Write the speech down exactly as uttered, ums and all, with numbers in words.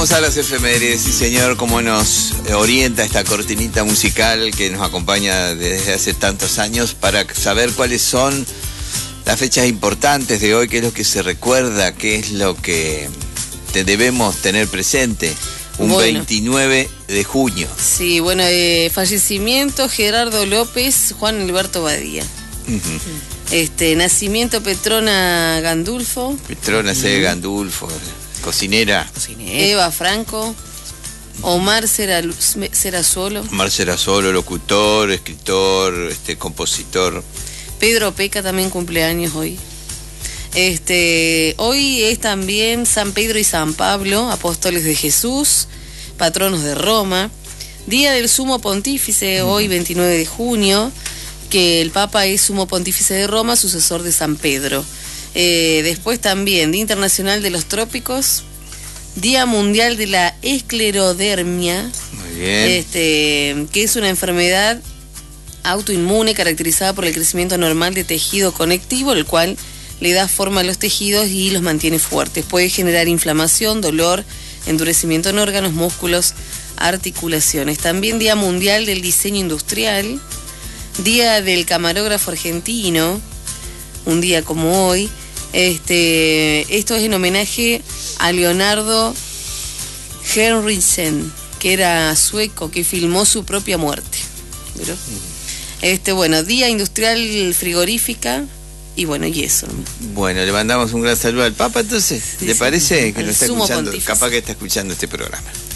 Vamos a las efemérides, sí señor, cómo nos orienta esta cortinita musical que nos acompaña desde hace tantos años para saber cuáles son las fechas importantes de hoy, qué es lo que se recuerda, qué es lo que te debemos tener presente. Un bueno. veintinueve de junio. Sí, bueno, eh, fallecimiento Gerardo López, Juan Alberto Badía. Uh-huh. Este, nacimiento Petrona Gandulfo. Petrona C. Uh-huh. Gandulfo, cocinera. cocinera. Eva Franco. Omar Serasolo. Omar Serasolo, locutor, escritor, este, compositor. Pedro Peca también cumpleaños hoy. Este, hoy es también San Pedro y San Pablo, apóstoles de Jesús, patronos de Roma. Día del Sumo Pontífice, hoy veintinueve de junio, que el Papa es Sumo Pontífice de Roma, sucesor de San Pedro. Eh, después también Día Internacional de los Trópicos, Día Mundial de la Esclerodermia. Muy bien. Este, que es una enfermedad autoinmune caracterizada por el crecimiento normal de tejido conectivo, el cual le da forma a los tejidos y los mantiene fuertes. Puede generar inflamación, dolor, endurecimiento en órganos, músculos, articulaciones. También Día Mundial del Diseño Industrial, Día del Camarógrafo Argentino, un día como hoy. Este, esto es en homenaje a Leonardo Henriksen, que era sueco, que filmó su propia muerte. ¿Pero? Este, bueno, Día Industrial Frigorífica. Y bueno, y eso. Bueno, le mandamos un gran saludo al Papa, entonces, ¿le sí, parece? Sí, que nos está escuchando, capaz que está escuchando este programa.